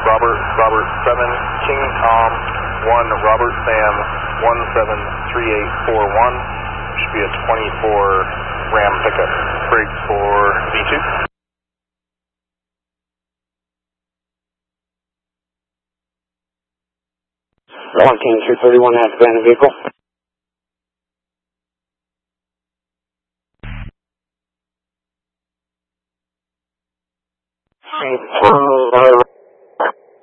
Robert 7, King Tom 1, Robert Sam 173841. Should be a 24 Ram pickup. Brakes for V2. King 231 has abandoned vehicle. Hey,